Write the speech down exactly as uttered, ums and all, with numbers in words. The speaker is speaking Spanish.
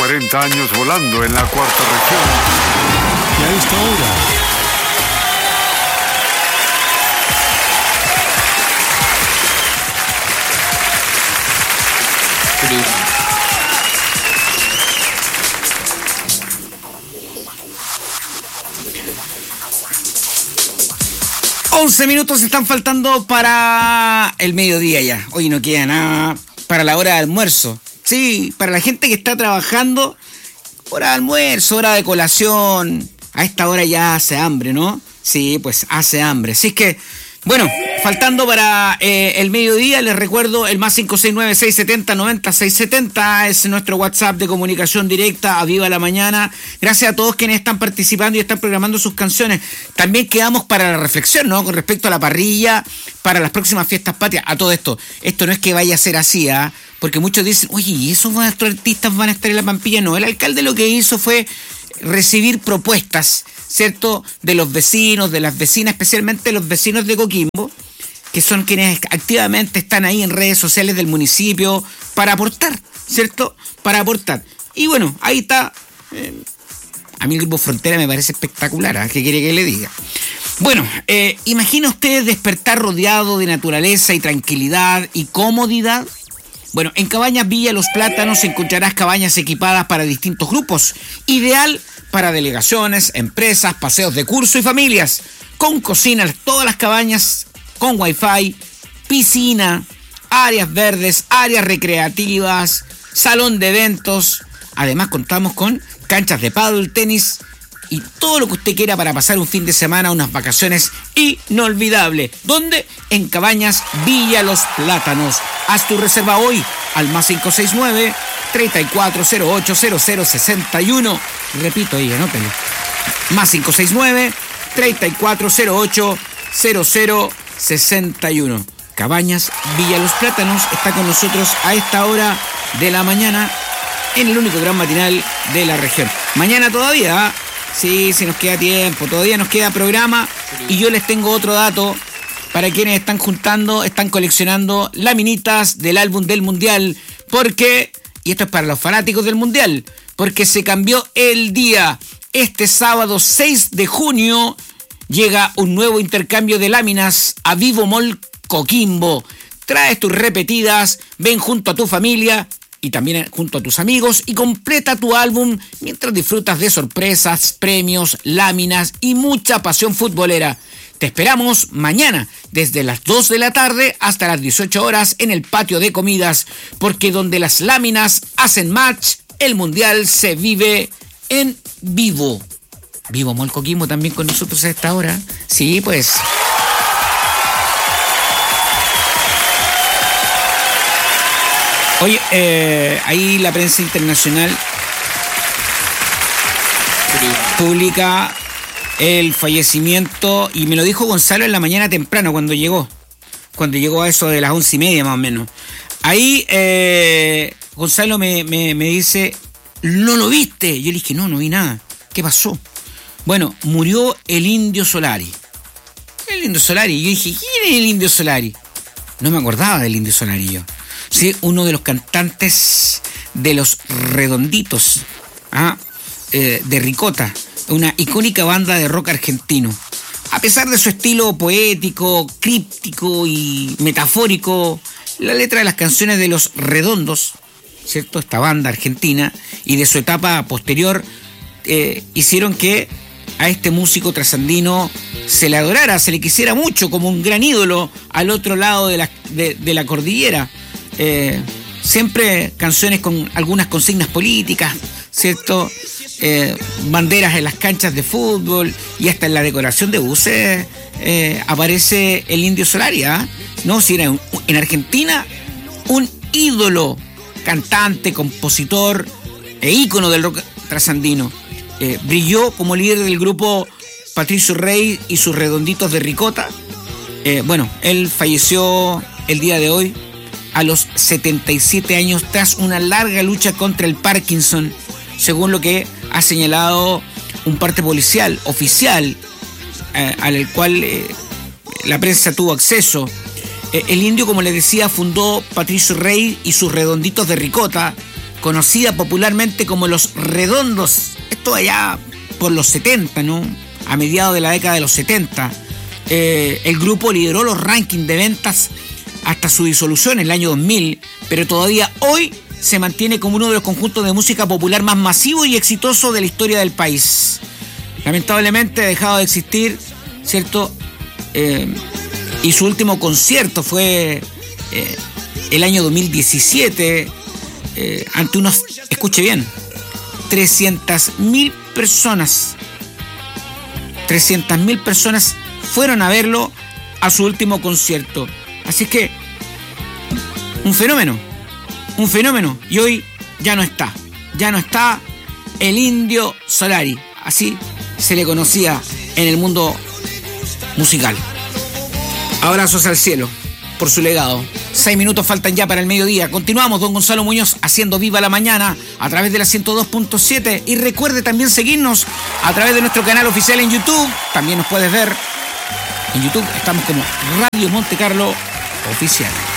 cuarenta años volando en la cuarta región. Y a esta hora... once minutos están faltando para el mediodía ya. Hoy no queda nada para la hora de almuerzo. Sí, para la gente que está trabajando, hora de almuerzo, hora de colación. A esta hora ya hace hambre, ¿no? Sí, pues hace hambre. Así es que, bueno, faltando para eh, el mediodía, les recuerdo el más cinco seis nueve, seis siete cero, nueve cero seis siete cero es nuestro WhatsApp de comunicación directa a Viva la Mañana. Gracias a todos quienes están participando y están programando sus canciones. También quedamos para la reflexión, ¿no? Con respecto a la parrilla para las próximas fiestas patrias. A todo esto, esto no es que vaya a ser así, ¿ah? ¿eh? Porque muchos dicen, oye, ¿y esos nuestros artistas van a estar en la Pampilla? No, el alcalde lo que hizo fue recibir propuestas, ¿cierto?, de los vecinos, de las vecinas, especialmente los vecinos de Coquimbo, que son quienes activamente están ahí en redes sociales del municipio para aportar, ¿cierto?, para aportar. Y bueno, ahí está. Eh, a mí el Grupo Frontera me parece espectacular, ¿eh? ¿Qué quiere que le diga? Bueno, eh, ¿imagina usted despertar rodeado de naturaleza y tranquilidad y comodidad? Bueno, en Cabañas Villa Los Plátanos encontrarás cabañas equipadas para distintos grupos, ideal para delegaciones, empresas, paseos de curso y familias, con cocinas, todas las cabañas con wifi, piscina, áreas verdes, áreas recreativas, salón de eventos. Además contamos con canchas de pádel, tenis y todo lo que usted quiera para pasar un fin de semana, unas vacaciones inolvidables. ¿Dónde? En Cabañas Villa Los Plátanos. Haz tu reserva hoy al más cinco seis nueve, tres cuatro cero ocho, cero cero seis uno. Repito ahí, anótelo. Más cinco seis nueve, tres cuatro cero ocho, cero cero seis uno. Cabañas Villa Los Plátanos está con nosotros a esta hora de la mañana en el único gran matinal de la región. Mañana todavía, ¿eh? Sí, sí nos queda tiempo, todavía nos queda programa. Y yo les tengo otro dato para quienes están juntando, están coleccionando laminitas del álbum del Mundial, porque, y esto es para los fanáticos del Mundial, porque se cambió el día. Este sábado seis de junio llega un nuevo intercambio de láminas a Vivo Mall Coquimbo. Traes tus repetidas, ven junto a tu familia y también junto a tus amigos y completa tu álbum mientras disfrutas de sorpresas, premios, láminas y mucha pasión futbolera. Te esperamos mañana desde las dos de la tarde hasta las dieciocho horas en el patio de comidas, porque donde las láminas hacen match, el Mundial se vive en vivo. Vivo Mall Coquimbo también con nosotros a esta hora. Sí, pues... Oye, eh, ahí la prensa internacional publica el fallecimiento, y me lo dijo Gonzalo en la mañana temprano cuando llegó, cuando llegó a eso de las once y media más o menos. Ahí eh, Gonzalo me, me, me dice, ¿no lo viste? Yo le dije, no, no vi nada. ¿Qué pasó? Bueno, murió el Indio Solari. El Indio Solari. Yo dije, ¿quién es el Indio Solari? No me acordaba del Indio Solari yo. Sí, uno de los cantantes de Los Redonditos, ¿ah? eh, de Ricota, una icónica banda de rock argentino. A pesar de su estilo poético, críptico y metafórico, la letra de las canciones de Los Redondos, ¿cierto?, esta banda argentina, y de su etapa posterior, eh, hicieron que a este músico trasandino se le adorara, se le quisiera mucho, como un gran ídolo al otro lado de la, de, de la cordillera. Eh, siempre canciones con algunas consignas políticas, ¿cierto? Eh, banderas en las canchas de fútbol y hasta en la decoración de buses eh, aparece el Indio Solari, ¿eh? No, si era un, en Argentina un ídolo, cantante, compositor e ícono del rock trasandino. Eh, brilló como líder del grupo Patricio Rey y sus Redonditos de Ricota. Eh, bueno, él falleció el día de hoy a los setenta y siete años tras una larga lucha contra el Parkinson, según lo que ha señalado un parte policial oficial eh, al cual eh, la prensa tuvo acceso. Eh, el Indio, como les decía, fundó Patricio Rey y sus Redonditos de Ricota conocida popularmente como Los Redondos. Esto allá por los setenta, ¿no? A mediados de la década de los setenta. Eh, el grupo lideró los rankings de ventas hasta su disolución en el año dos mil, pero todavía hoy se mantiene como uno de los conjuntos de música popular más masivos y exitosos de la historia del país. Lamentablemente ha dejado de existir, ¿cierto? Eh, y su último concierto fue eh, el año dos mil diecisiete, eh, ante unos, escuche bien, trescientas mil personas. trescientas mil personas fueron a verlo a su último concierto. Así que, un fenómeno, un fenómeno. Y hoy ya no está, ya no está el Indio Solari. Así se le conocía en el mundo musical. Abrazos al cielo por su legado. Seis minutos faltan ya para el mediodía. Continuamos, don Gonzalo Muñoz, haciendo viva la mañana a través de la ciento dos punto siete. Y recuerde también seguirnos a través de nuestro canal oficial en YouTube. También nos puedes ver en YouTube. Estamos como Radio Monte Carlo Oficial.